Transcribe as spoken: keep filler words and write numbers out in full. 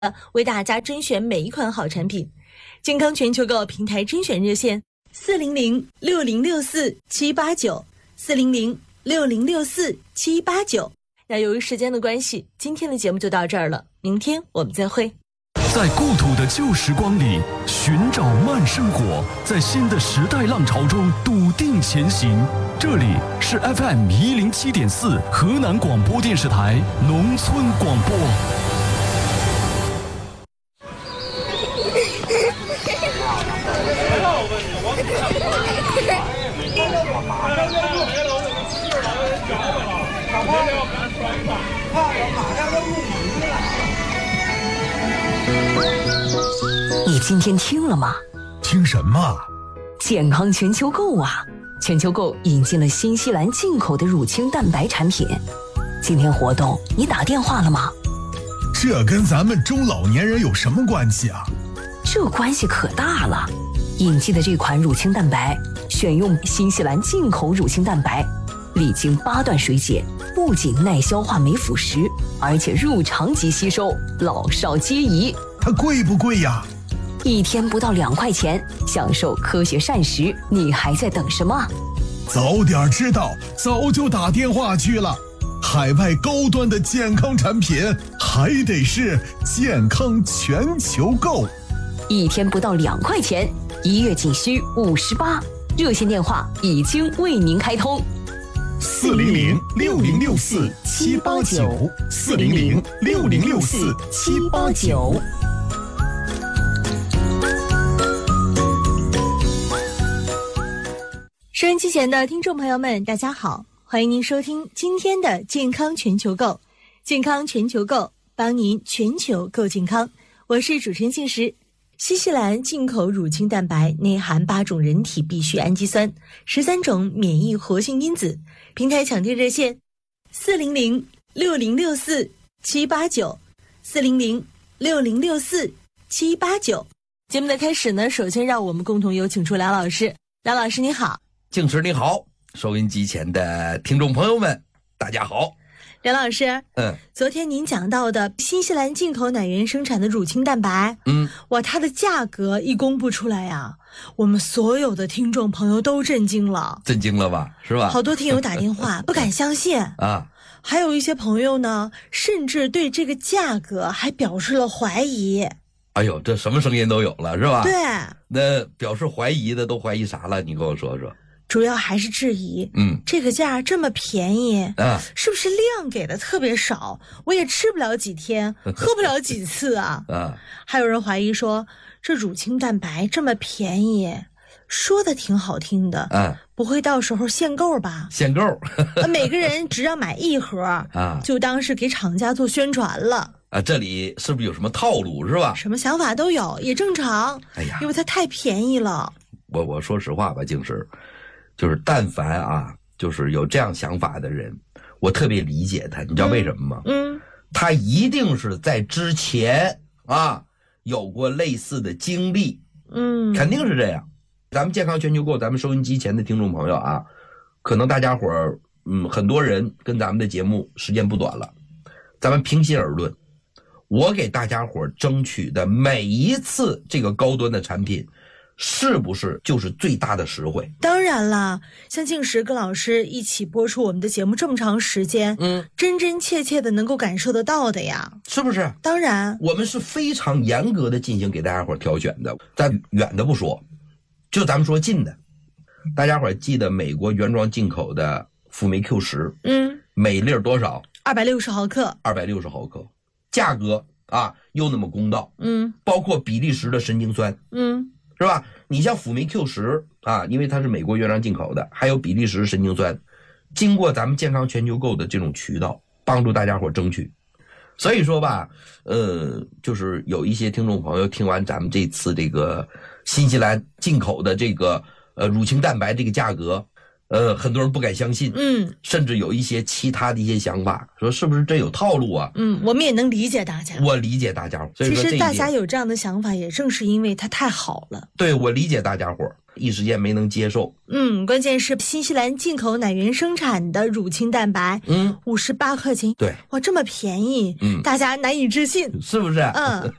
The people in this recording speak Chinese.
为大家甄选每一款好产品。健康全球购平台甄选热线：四零零六零六四七八九，四零零六零六四七八九。那由于时间的关系，今天的节目就到这儿了，明天我们再会。 在故土的旧时光里寻找慢生活，在新的时代浪潮中笃定前行。这里是 F M 一零七点四河南广播电视台农村广播。 你今天听了吗？ 听什么？ 健康全球购啊！全球购引进了新西兰进口的乳清蛋白产品。今天活动你打电话了吗？ 这跟咱们中老年人有什么关系啊？ 这关系可大了。引进的这款乳清蛋白选用新西兰进口乳清蛋白，历经八段水解，不仅耐消化没腐蚀，而且入肠即吸收，老少皆宜。 它贵不贵呀？ 一天不到两块钱，享受科学膳食，你还在等什么？ 早点知道，早就打电话去了。海外高端的健康产品，还得是健康全球购。 一天不到两块钱，一月仅需五十八。热线电话已经为您开通。 四零零六零六四七八九，四零零六零六四七八九。 收音机前的听众朋友们，大家好，欢迎您收听今天的健康全球购。健康全球购，帮您全球购健康。我是主持人杏石。新西兰进口乳清蛋白内含八种人体必需氨基酸，十三种免疫活性因子。平台抢订热线：四零零六零六四七八九，四零零六零六四七八九。节目的开始呢，首先让我们共同有请出梁老师。梁老师你好。 静池你好，收音机前的听众朋友们大家好。 梁老师， 嗯， 昨天您讲到的新西兰进口奶源生产的乳清蛋白， 嗯， 哇，它的价格一公布出来呀，我们所有的听众朋友都震惊了， 震惊了吧，是吧？ 好多听友打电话不敢相信啊， 还有一些朋友呢，甚至对这个价格还表示了怀疑。 哎呦，这什么声音都有了，是吧？ 对， 那表示怀疑的都怀疑啥了？你跟我说说。 主要还是质疑， 嗯， 这个价这么便宜， 啊， 是不是量给的特别少？我也吃不了几天，喝不了几次啊！ 啊， 还有人怀疑说，这乳清蛋白这么便宜，说的挺好听的， 啊， 不会到时候限购吧？ 限购， 每个人只要买一盒啊， 就当是给厂家做宣传了。 啊，这里是不是有什么套路，是吧？ 什么想法都有，也正常。 哎呀， 因为它太便宜了。 我我说实话吧，静石。就是但凡啊，就是有这样想法的人，我特别理解他，你知道为什么吗？ 嗯， 他一定是在之前啊有过类似的经历， 嗯， 肯定是这样。咱们健康全球购，咱们收音机前的听众朋友啊，可能大家伙儿，嗯，很多人跟咱们的节目时间不短了，咱们平心而论，我给大家伙儿争取的每一次这个高端的产品。是不是就是最大的实惠？ 当然啦，像静石跟老师一起播出我们的节目这么长时间， 嗯， 真真切切的能够感受得到的呀， 是不是？ 当然， 我们是非常严格的进行给大家伙挑选的。咱远的不说，就咱们说近的，大家伙记得美国原装进口的辅酶 Q 十， 嗯， 每粒多少？ 二百六十毫克， 二百六十毫克，价格啊又那么公道， 嗯， 包括比利时的神经酸， 嗯。 是吧？你像辅酶 Q 十啊，因为它是美国原装进口的，还有比利时神经酸，经过咱们健康全球购的这种渠道，帮助大家伙争取。所以说吧，呃，就是有一些听众朋友听完咱们这次这个新西兰进口的这个呃乳清蛋白这个价格，呃，很多人不敢相信， 嗯， 甚至有一些其他的一些想法，说是不是真有套路啊？ 嗯，我们也能理解大家， 我理解大家伙，所以说其实大家有这样的想法，也正是因为它太好了。 对，我理解大家伙， 一时间没能接受。 嗯，关键是新西兰进口奶源生产的乳清蛋白， 嗯， 五十八克斤， 对， 哇，这么便宜， 嗯， 大家难以置信， 是不是？ 嗯。